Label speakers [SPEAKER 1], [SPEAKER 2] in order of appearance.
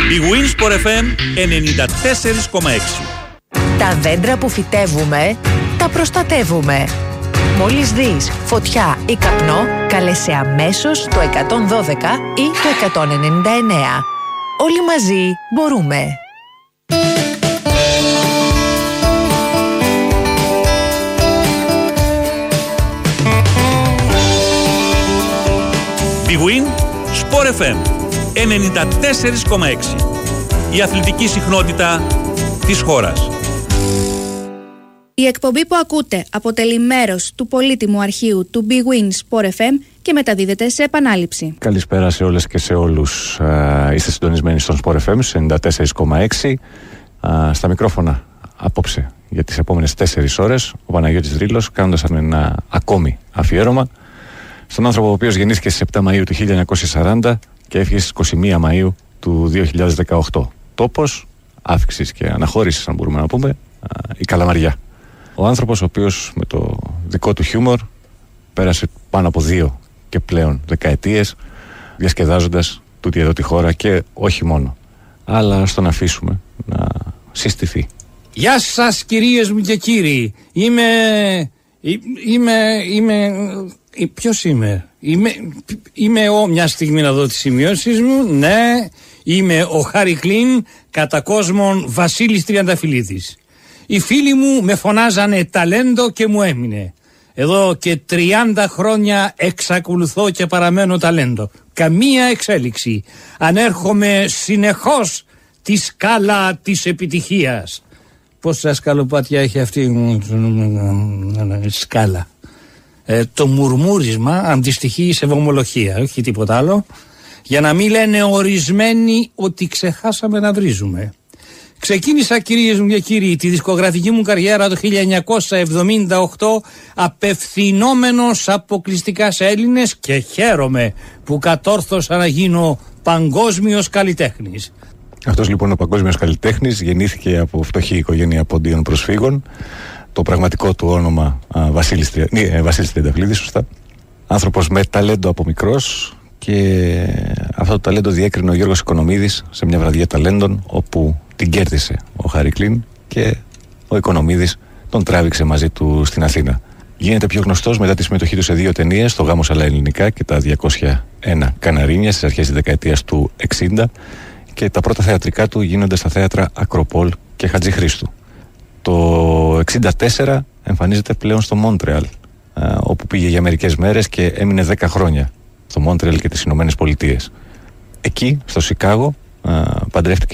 [SPEAKER 1] Η Winsport FM 94,6.
[SPEAKER 2] Τα δέντρα που φυτεύουμε, τα προστατεύουμε. Μόλις δεις φωτιά ή καπνό, κάλεσε αμέσως το 112 ή το 199. Όλοι μαζί μπορούμε.
[SPEAKER 1] Big Win Sport FM 94,6. Η αθλητική συχνότητα της χώρας.
[SPEAKER 3] Η εκπομπή που ακούτε αποτελεί μέρος του πολύτιμου αρχείου του Big Win Sport FM και μεταδίδεται σε επανάληψη.
[SPEAKER 4] Καλησπέρα σε όλες και σε όλους. Είστε συντονισμένοι στον Sport FM 94,6. Στα μικρόφωνα απόψε για τις επόμενες 4 ώρες ο Παναγιώτης Ρήλος, κάνοντας ένα ακόμη αφιέρωμα στον άνθρωπο ο οποίος γεννήθηκε στις 7 Μαΐου του 1940 και έφυγε στις 21 Μαΐου του 2018. Τόπος άφηξης και αναχώρησης, αν μπορούμε να πούμε, η Καλαμαριά. Ο άνθρωπος ο οποίος με το δικό του χιούμορ πέρασε πάνω από 2 και πλέον δεκαετίες διασκεδάζοντας τούτη εδώ τη χώρα και όχι μόνο. Αλλά στον αφήσουμε να συστηθεί.
[SPEAKER 5] Γεια σας κυρίες μου και κύριοι. Ποιος είμαι? Μια στιγμή να δω τις σημειώσεις μου. Ναι, είμαι ο Χάρη Κλίν, κατά κόσμον Βασίλης Τριανταφυλλίδης. Οι φίλοι μου με φωνάζανε ταλέντο και μου έμεινε. Εδώ και 30 χρόνια εξακολουθώ και παραμένω ταλέντο. Καμία εξέλιξη. Ανέρχομαι συνεχώς τη σκάλα της επιτυχίας. Πόσα σκαλοπάτια έχει αυτή η σκάλα? Το μουρμούρισμα αντιστοιχεί σε βομολογία, όχι τίποτα άλλο, για να μην λένε ορισμένοι ότι ξεχάσαμε να βρίζουμε. Ξεκίνησα, κυρίες μου και κύριοι, τη δισκογραφική μου καριέρα το 1978 απευθυνόμενος αποκλειστικά σε Έλληνες και χαίρομαι που κατόρθωσα να γίνω παγκόσμιος καλλιτέχνης.
[SPEAKER 4] Αυτός λοιπόν ο παγκόσμιος καλλιτέχνης γεννήθηκε από φτωχή οικογένεια ποντίων προσφύγων. Το πραγματικό του όνομα Βασίλης Τριανταφυλλίδης, σωστά. Άνθρωπος με ταλέντο από μικρός, και αυτό το ταλέντο διέκρινε ο Γιώργος Οικονομίδης σε μια βραδιά ταλέντων, όπου την κέρδισε ο Χάρη Κλίν και ο Οικονομίδης τον τράβηξε μαζί του στην Αθήνα. Γίνεται πιο γνωστός μετά τη συμμετοχή του σε 2 ταινίες, το Γάμος αλλά ελληνικά και τα 201 Καναρίνια στις αρχές της δεκαετίας του 60, και τα πρώτα θεατρικά του γίνονται στα θέατρα Ακροπόλ και Χατζηχρήστου. Το 1964 εμφανίζεται πλέον στο Μόντρεαλ, όπου πήγε για μερικές μέρες και έμεινε 10 χρόνια στο Μόντρεαλ και τις Ηνωμένες Πολιτείες. Εκεί, στο Σικάγο, παντρεύτηκε